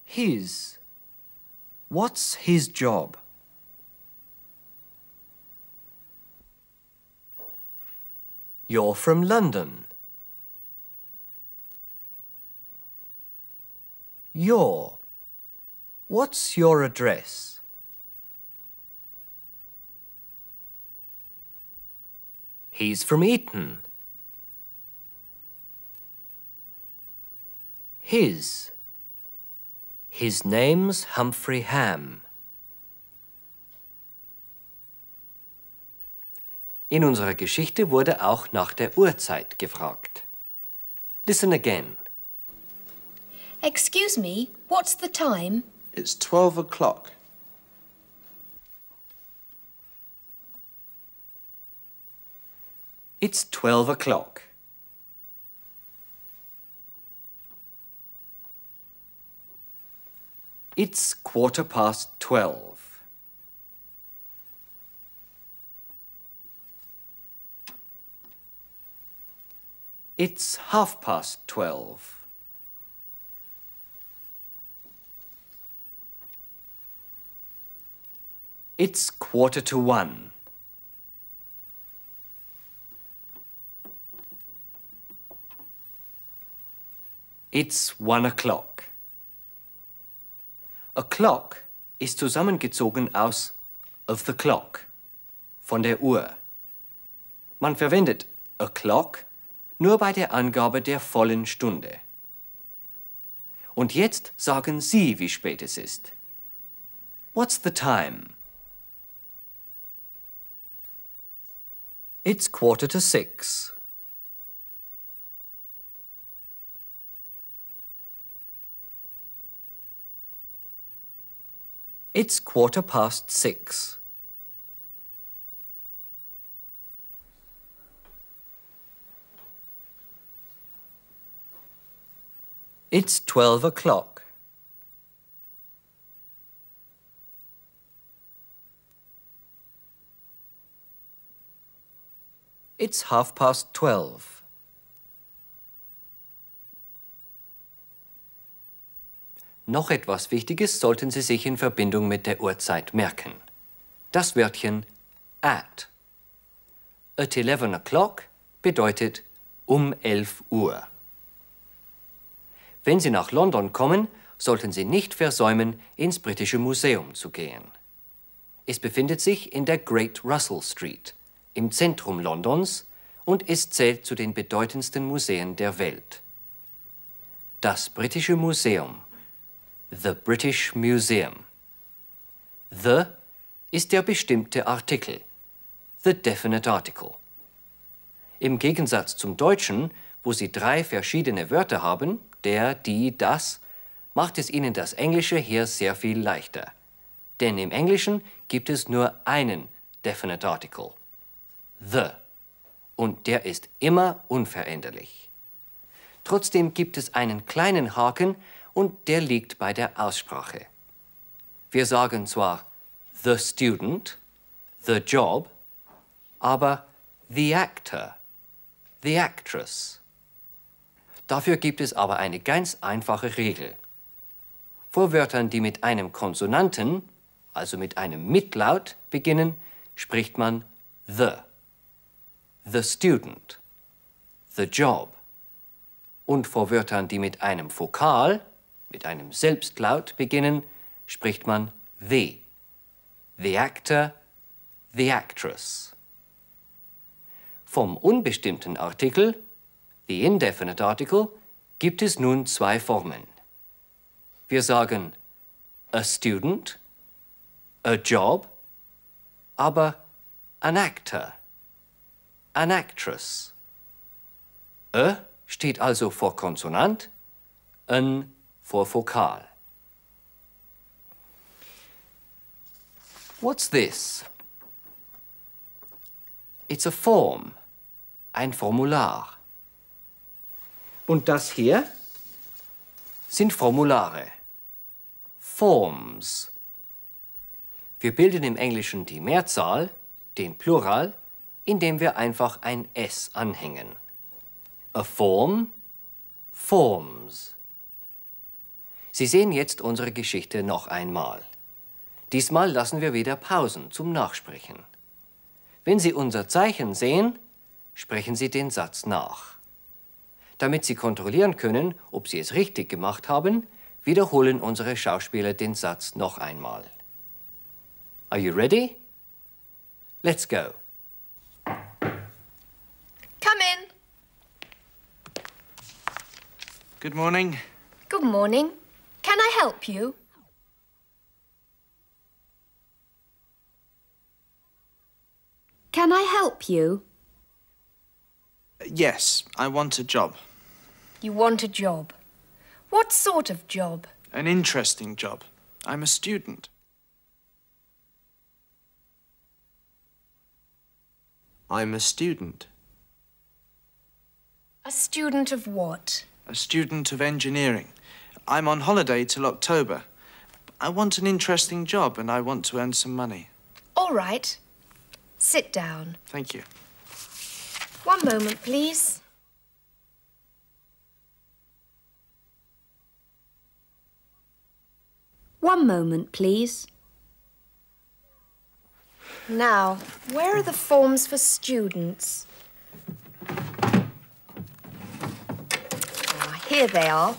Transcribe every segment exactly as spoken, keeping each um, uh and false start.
His. What's his job? You're from London. Your. What's your address? He's from Eton. His. His name's Humphrey Ham. In unserer Geschichte wurde auch nach der Uhrzeit gefragt. Listen again. Excuse me, what's the time? It's twelve o'clock. It's twelve o'clock. It's quarter past twelve. It's half past twelve. It's quarter to one. It's one o'clock. A clock ist zusammengezogen aus of the clock, von der Uhr. Man verwendet a clock nur bei der Angabe der vollen Stunde. Und jetzt sagen Sie, wie spät es ist. What's the time? It's quarter to six. It's quarter past six. It's twelve o'clock. It's half past twelve. Noch etwas Wichtiges sollten Sie sich in Verbindung mit der Uhrzeit merken. Das Wörtchen at. At eleven o'clock bedeutet um elf Uhr. Wenn Sie nach London kommen, sollten Sie nicht versäumen, ins Britische Museum zu gehen. Es befindet sich in der Great Russell Street, im Zentrum Londons, und es zählt zu den bedeutendsten Museen der Welt. Das Britische Museum. The British Museum. The ist der bestimmte Artikel. The definite article. Im Gegensatz zum Deutschen, wo Sie drei verschiedene Wörter haben, der, die, das, macht es Ihnen das Englische hier sehr viel leichter. Denn im Englischen gibt es nur einen definite article. The. Und der ist immer unveränderlich. Trotzdem gibt es einen kleinen Haken und der liegt bei der Aussprache. Wir sagen zwar the student, the job, aber the actor, the actress. Dafür gibt es aber eine ganz einfache Regel. Vor Wörtern, die mit einem Konsonanten, also mit einem Mitlaut, beginnen, spricht man the. The student, the job. Und vor Wörtern, die mit einem Vokal, mit einem Selbstlaut beginnen, spricht man the. The actor, the actress. Vom unbestimmten Artikel, the indefinite article, gibt es nun zwei Formen. Wir sagen a student, a job, aber an actor, an actress. A steht also vor Konsonant, an vor Vokal. What's this? It's a form, ein Formular. Und das hier sind Formulare. Forms. Wir bilden im Englischen die Mehrzahl, den Plural, indem wir einfach ein S anhängen. A form, forms. Sie sehen jetzt unsere Geschichte noch einmal. Diesmal lassen wir wieder Pausen zum Nachsprechen. Wenn Sie unser Zeichen sehen, sprechen Sie den Satz nach. Damit Sie kontrollieren können, ob Sie es richtig gemacht haben, wiederholen unsere Schauspieler den Satz noch einmal. Are you ready? Let's go. Come in. Good morning. Good morning. Can I help you? Can I help you? Yes, I want a job. You want a job. What sort of job? An interesting job. I'm a student. I'm a student. A student of what? A student of engineering. I'm on holiday till October. I want an interesting job and I want to earn some money. All right. Sit down. Thank you. One moment, please. One moment, please. Now, where are the forms for students? Ah, here they are.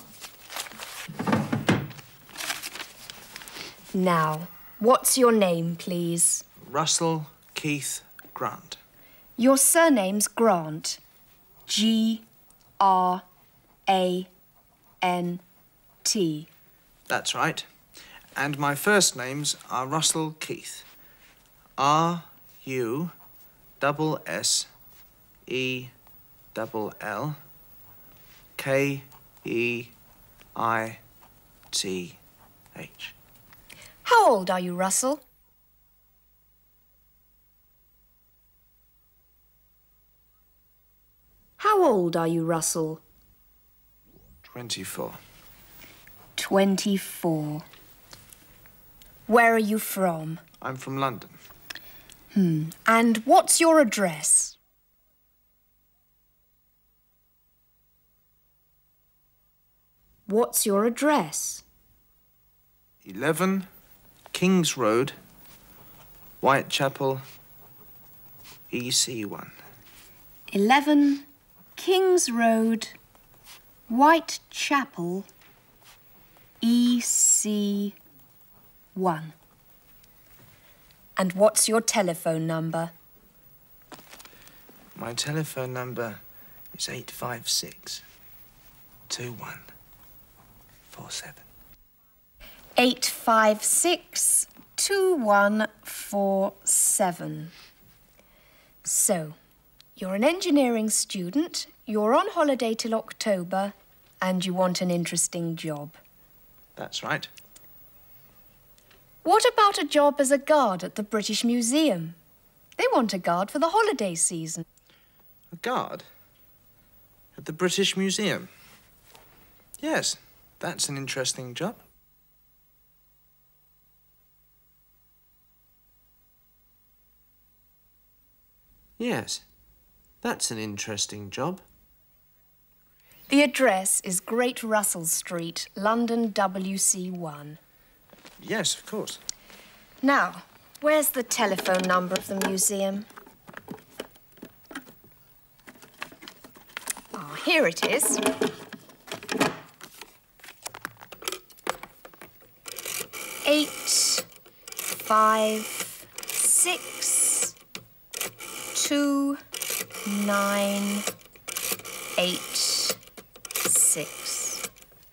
Now, what's your name, please? Russell Keith Grant. Your surname's Grant. G R A N T. That's right. And my first names are Russell Keith. R U double S E double L K E I T H. How old are you, Russell? How old are you, Russell? Twenty-four. Twenty-four. Where are you from? I'm from London. Hmm. And what's your address? What's your address? Eleven Kings Road, Whitechapel, E C one. Eleven Kings Road, Whitechapel, E C one. And what's your telephone number? My telephone number is eight five six two one four seven. Eight five six two one four seven. So, you're an engineering student, you're on holiday till October, and you want an interesting job. That's right. What about a job as a guard at the British Museum? They want a guard for the holiday season. A guard? At the British Museum? Yes, that's an interesting job. Yes, that's an interesting job. The address is Great Russell Street, London W C one. Yes, of course. Now, where's the telephone number of the museum? Oh, here it is. Eight, five, six, two, nine, eight, six.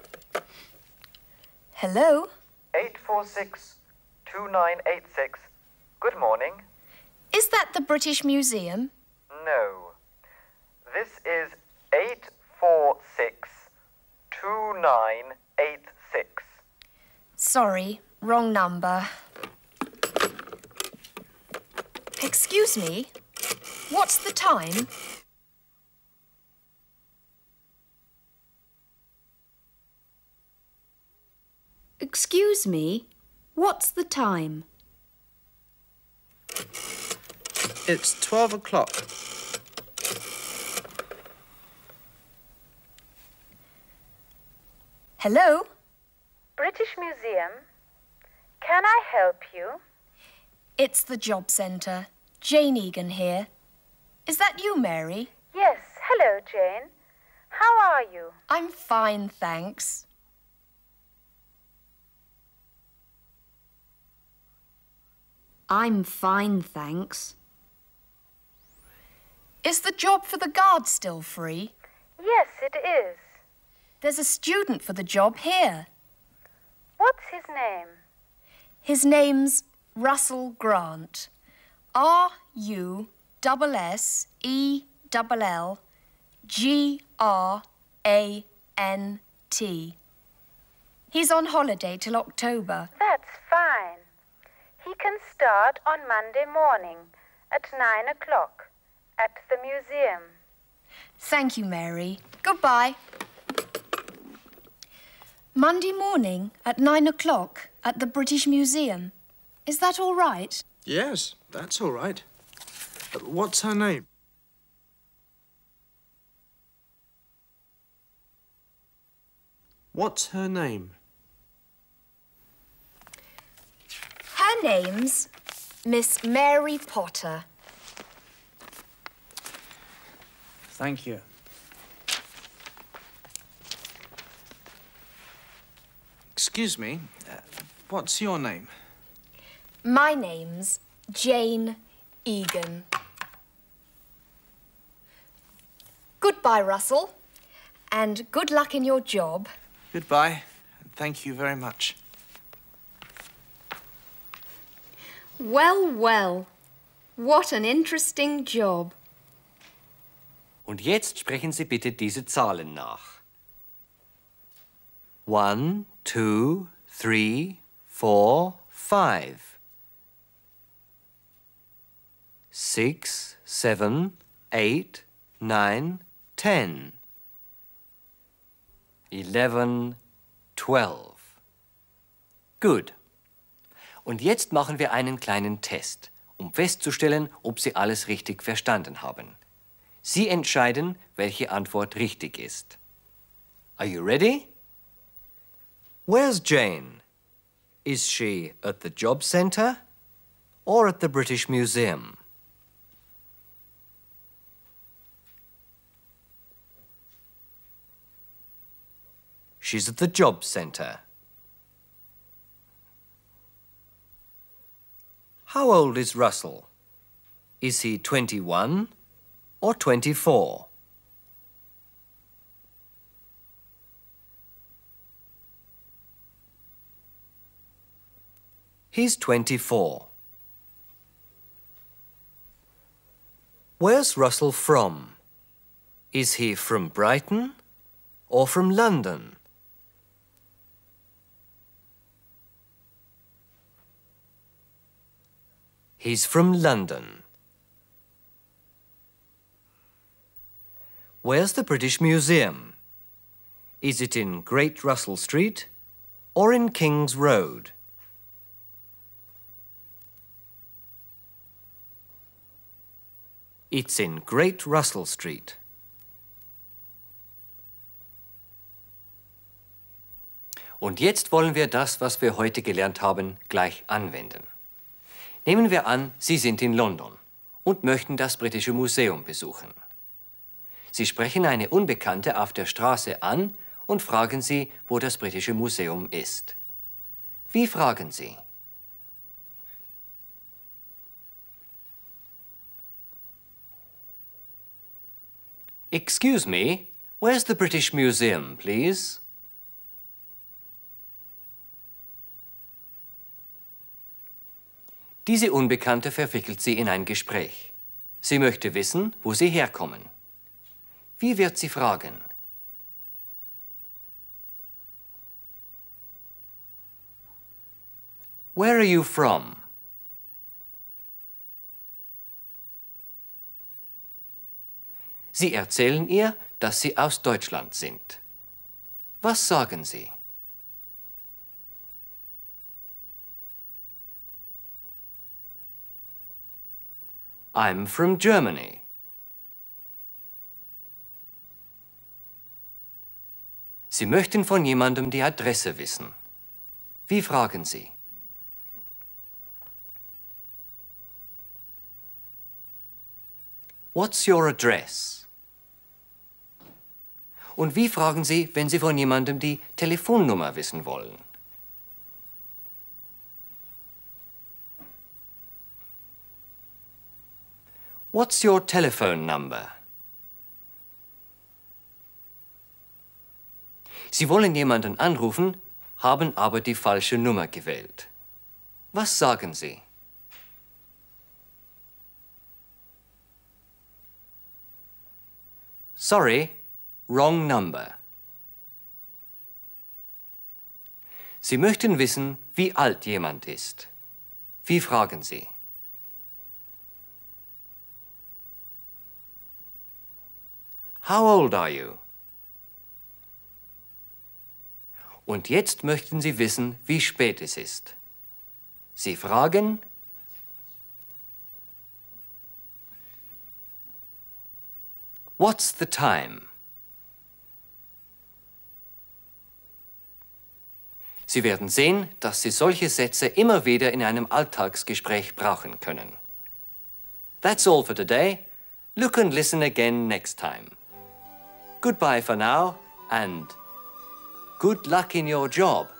Hello? eight four six two nine eight six. Good morning. Is that the British Museum? No. This is eight four six two nine eight six. Sorry, wrong number. Excuse me? What's the time? Excuse me? What's the time? It's twelve o'clock. Hello? British Museum. Can I help you? It's the job centre. Jane Egan here. Is that you, Mary? Yes, hello, Jane. How are you? I'm fine, thanks. I'm fine, thanks. Is the job for the guard still free? Yes, it is. There's a student for the job here. What's his name? His name's Russell Grant. R U S S E L L G R A N T. He's on holiday till October. That's fine. He can start on Monday morning at nine o'clock at the museum. Thank you, Mary. Goodbye. Monday morning at nine o'clock at the British Museum. Is that all right? Yes, that's all right. Uh, What's her name? What's her name? Her name's Miss Mary Potter. Thank you. Excuse me, uh, what's your name? My name's Jane Egan. Goodbye, Russell. And good luck in your job. Goodbye, and thank you very much. Well, well. What an interesting job. Und jetzt sprechen Sie bitte diese Zahlen nach. One, two, three, four, five. Six, seven, eight, nine, ten. Eleven, twelve. Gut. Und jetzt machen wir einen kleinen Test, um festzustellen, ob Sie alles richtig verstanden haben. Sie entscheiden, welche Antwort richtig ist. Are you ready? Where's Jane? Is she at the job centre or at the British Museum? She's at the job centre. How old is Russell? Is he twenty-one or twenty-four? He's twenty-four. Where's Russell from? Is he from Brighton or from London? He's from London. Where's the British Museum? Is it in Great Russell Street or in King's Road? It's in Great Russell Street. Und jetzt wollen wir das, was wir heute gelernt haben, gleich anwenden. Nehmen wir an, Sie sind in London und möchten das Britische Museum besuchen. Sie sprechen eine Unbekannte auf der Straße an und fragen sie, wo das Britische Museum ist. Wie fragen Sie? Excuse me, where's the British Museum, please? Diese Unbekannte verwickelt sie in ein Gespräch. Sie möchte wissen, wo sie herkommen. Wie wird sie fragen? Where are you from? Sie erzählen ihr, dass sie aus Deutschland sind. Was sagen sie? I'm from Germany. Sie möchten von jemandem die Adresse wissen. Wie fragen Sie? What's your address? Und wie fragen Sie, wenn Sie von jemandem die Telefonnummer wissen wollen? What's your telephone number? Sie wollen jemanden anrufen, haben aber die falsche Nummer gewählt. Was sagen Sie? Sorry, wrong number. Sie möchten wissen, wie alt jemand ist. Wie fragen Sie? How old are you? Und jetzt möchten Sie wissen, wie spät es ist. Sie fragen: What's the time? Sie werden sehen, dass Sie solche Sätze immer wieder in einem Alltagsgespräch brauchen können. That's all for today. Look and listen again next time. Goodbye for now and good luck in your job.